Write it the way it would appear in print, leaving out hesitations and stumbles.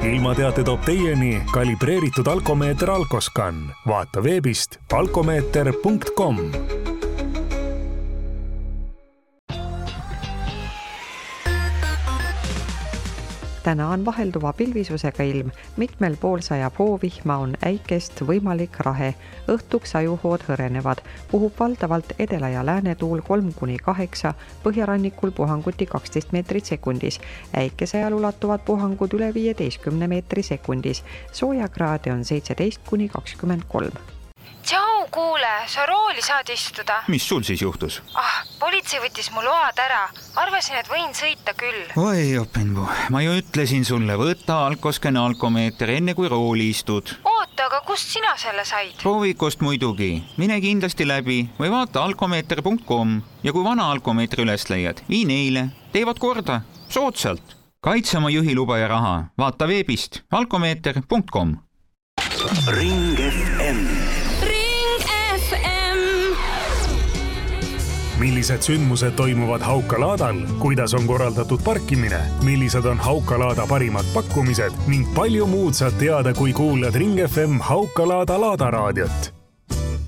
ilmateate toob teieni kalibreeritud alkomeeter Alkoscan. Vaata veebist alkomeeter.com. Täna on vahelduva pilvisusega ilm. Mitmel pool sajab hoovihma, on äikest võimalik rahe. Õhtuks ajuhood hõrenevad. Puhub valdavalt edela- ja läänetuul 3-8, põhjarannikul puhanguti 12 meetrit sekundis. Äikese ajal ulatuvad puhangud üle 15 meetri sekundis. Soojakraade on 17-23. Tšau, kuule, sa rooli saad istuda. Mis sul siis juhtus? Politsei võttis mu load ära. Arvasin, et võin sõita küll. Oi, Openbu, ma ju ütlesin sulle, võta Alkoscan alkomeeter enne kui rooli istud. Oota, aga kust sina selle said? Proovikust muidugi. Mine kindlasti läbi või vaata alkomeeter.com ja kui vana alkomeetri üles leiad, vii neile. Teevad korda. Soodsalt. Kaitse oma juhiluba ja raha. Vaata veebist alkomeeter.com. Ring FM. Millised sündmused toimuvad Haukalaadal, kuidas on korraldatud parkimine, millised on Haukalaada parimad pakkumised ning palju muud saad teada, kui kuulad Ring FM Haukalaada laadaraadiot.